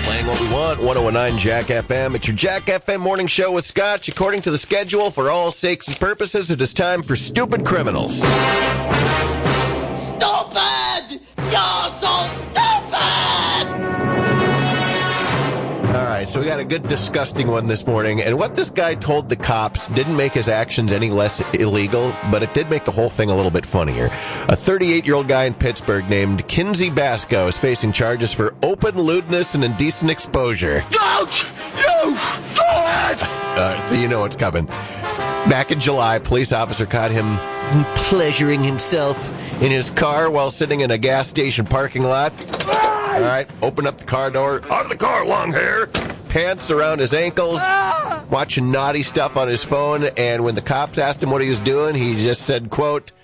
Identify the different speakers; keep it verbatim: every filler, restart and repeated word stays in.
Speaker 1: Playing what we want, one oh one nine Jack F M. It's your Jack F M morning show with Scotch. According to the schedule, for all sakes and purposes, it is time for Stupid Criminals.
Speaker 2: Stupid! You're so stupid!
Speaker 1: All right, so we got a good disgusting one this morning, and what this guy told the cops didn't make his actions any less illegal, but it did make the whole thing a little bit funnier. A thirty-eight-year-old guy in Pittsburgh named Kinsey Basco is facing charges for open lewdness and indecent exposure.
Speaker 2: Don't you do it!
Speaker 1: Uh, so you know what's coming. Back in July, a police officer caught him pleasuring himself in his car while sitting in a gas station parking lot. All right, open up the car door. Out of the car, long hair. Pants around his ankles. Watching naughty stuff on his phone. And when the cops asked him what he was doing, he just said, quote,